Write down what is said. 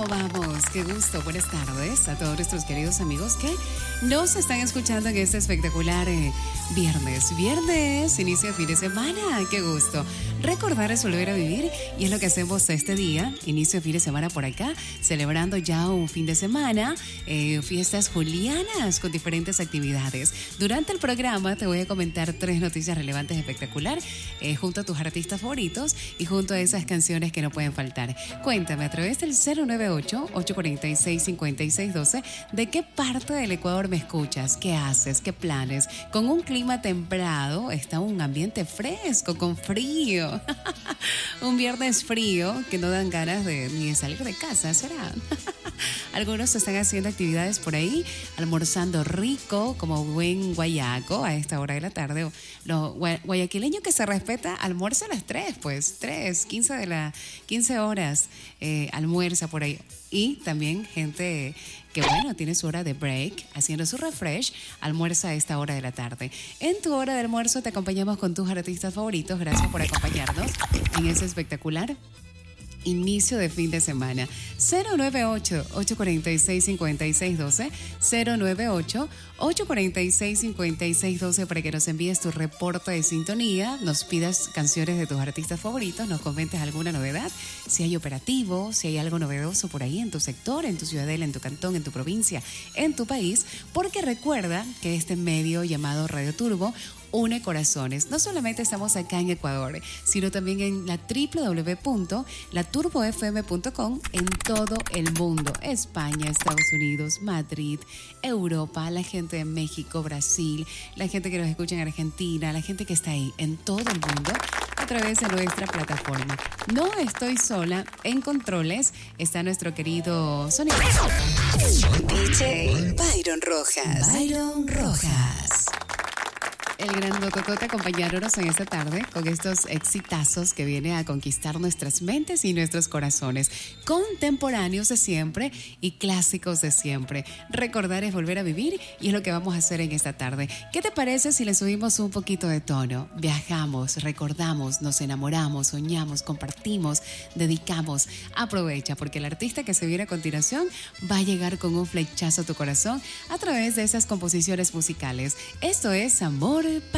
¿Cómo vamos? Qué gusto, buenas tardes a todos nuestros queridos amigos que nos están escuchando en este espectacular viernes. Viernes, inicio de fin de semana, qué gusto. Recordar es volver a vivir y es lo que hacemos este día, inicio de fin de semana por acá, celebrando ya un fin de semana, fiestas julianas con diferentes actividades. Durante el programa te voy a comentar 3 noticias relevantes espectacular junto a tus artistas favoritos y junto a esas canciones que no pueden faltar. Cuéntame a través del 098-846-5612 de qué parte del Ecuador me escuchas, qué haces, qué planes. Con un clima templado está un ambiente fresco, con frío. Un viernes frío que no dan ganas ni de salir de casa, ¿será? Algunos están haciendo actividades por ahí, almorzando rico, como buen guayaco a esta hora de la tarde. Los guayaquileños que se respeta, almuerza a las 3, pues, 3, 15 horas, almuerza por ahí. Y también gente que, bueno, tiene su hora de break, haciendo su refresh, almuerza a esta hora de la tarde. En tu hora de almuerzo te acompañamos con tus artistas favoritos. Gracias por acompañarnos en ese espectacular inicio de fin de semana. 098-846-5612, 098-846-5612 para que nos envíes tu reporte de sintonía, nos pidas canciones de tus artistas favoritos, nos comentes alguna novedad, si hay operativo, si hay algo novedoso por ahí en tu sector, en tu ciudadela, en tu cantón, en tu provincia, en tu país, porque recuerda que este medio llamado Radio Turbo une corazones. No solamente estamos acá en Ecuador, sino también en la www.laturbofm.com en todo el mundo. España, Estados Unidos, Madrid, Europa, la gente de México, Brasil, la gente que nos escucha en Argentina, la gente que está ahí en todo el mundo a través de nuestra plataforma. No estoy sola, en controles está nuestro querido sonido DJ Byron Rojas. Byron Rojas. El gran Dototote acompañándonos en esta tarde con estos exitazos que viene a conquistar nuestras mentes y nuestros corazones, contemporáneos de siempre y clásicos de siempre. Recordar es volver a vivir y es lo que vamos a hacer en esta tarde. ¿Qué te parece si le subimos un poquito de tono? Viajamos, recordamos, nos enamoramos, soñamos, compartimos, dedicamos. Aprovecha porque el artista que se viene a continuación va a llegar con un flechazo a tu corazón a través de esas composiciones musicales. Esto es Amor